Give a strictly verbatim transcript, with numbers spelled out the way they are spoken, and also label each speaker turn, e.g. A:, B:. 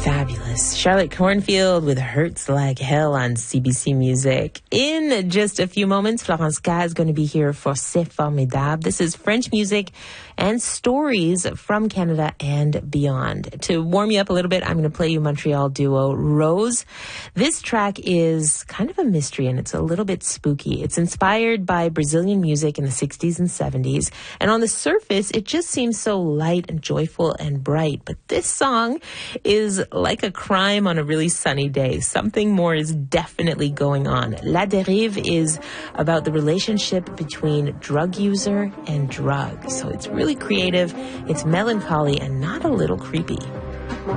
A: Fabulous. Charlotte Cornfield with Hurts Like Hell on C B C Music. In just a few moments, Florence K is going to be here for C'est Formidable. This is French music and stories from Canada and beyond. To warm you up a little bit, I'm going to play you Montreal duo Rose. This track is kind of a mystery and it's a little bit spooky. It's inspired by Brazilian music in the sixties and seventies. And on the surface, it just seems so light and joyful and bright. But this song is like a crime on a really sunny day. Something more is definitely going on. La Dérive is about the relationship between drug user and drug. So it's really creative, it's melancholy, and not a little creepy.